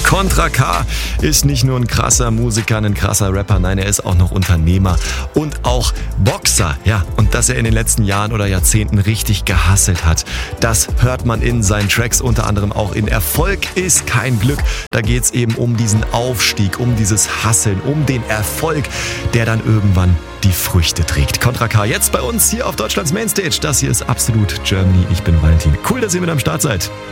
Contra K ist nicht nur ein krasser Musiker, ein krasser Rapper, nein, er ist auch noch Unternehmer und auch Boxer. Ja, und dass er in den letzten Jahren oder Jahrzehnten richtig gehustelt hat, das hört man in seinen Tracks, unter anderem auch in Erfolg ist kein Glück. Da geht's eben um diesen Aufstieg, um dieses Hustlen, um den Erfolg, der dann irgendwann die Früchte trägt. Contra K jetzt bei uns hier auf Deutschlands Mainstage. Das hier ist Absolut Germany. Ich bin Valentin. Cool, dass ihr mit am Start seid.